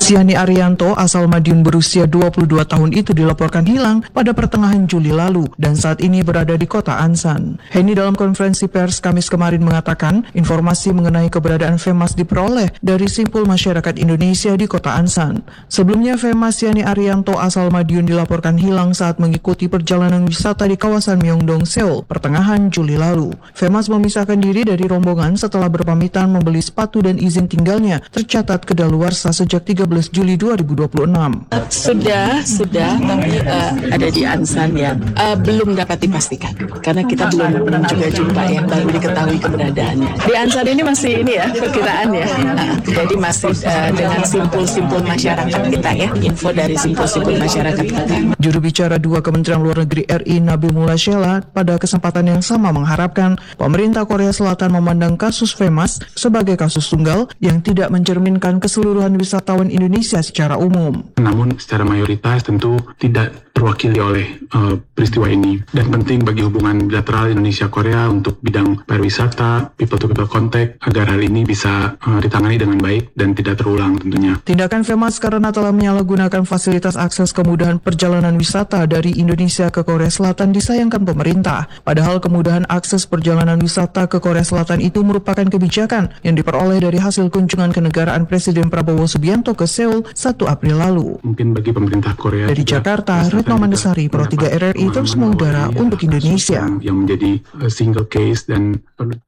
Yani Arianto asal Madiun berusia 22 tahun itu dilaporkan hilang pada pertengahan Juli lalu dan saat ini berada di kota Ansan. Heni dalam konferensi pers Kamis kemarin mengatakan informasi mengenai keberadaan Femas diperoleh dari simpul masyarakat Indonesia di kota Ansan. Sebelumnya Femas Yani Arianto asal Madiun dilaporkan hilang saat mengikuti perjalanan wisata di kawasan Myeongdong, Seoul pertengahan Juli lalu. Femas memisahkan diri dari rombongan setelah berpamitan membeli sepatu dan izin tinggalnya tercatat kedaluarsa sejak 13 Juli 2026. Sudah, tapi ada di Ansan ya. Belum dapat dipastikan karena kita belum juga jumpa yang baru diketahui keberadaannya. Di Ansan ini masih perkiraan ya. Jadi masih dengan simpul-simpul masyarakat kita ya. Info dari simpul-simpul masyarakat kita. Juru bicara 2 Kementerian Luar Negeri RI Nabil Mulasyela pada kesempatan yang sama mengharapkan pemerintah Korea Selatan memandang kasus Femas sebagai kasus tunggal yang tidak mencerminkan keseluruhan wisatawan Indonesia secara umum. Namun secara mayoritas tentu tidak terwakili oleh peristiwa ini dan penting bagi hubungan bilateral Indonesia-Korea untuk bidang pariwisata, people-to-people contact agar hal ini bisa ditangani dengan baik dan tidak terulang tentunya. Tindakan Femas karena telah menyalahgunakan fasilitas akses kemudahan perjalanan wisata dari Indonesia ke Korea Selatan disayangkan pemerintah. Padahal kemudahan akses perjalanan wisata ke Korea Selatan itu merupakan kebijakan yang diperoleh dari hasil kunjungan kenegaraan Presiden Prabowo Subianto ke Seoul 1 April lalu. Mungkin bagi pemerintah Korea dari Jakarta, Retno Mandesari, Pro 3 RRI, terus mengudara untuk Indonesia. Yang menjadi single case dan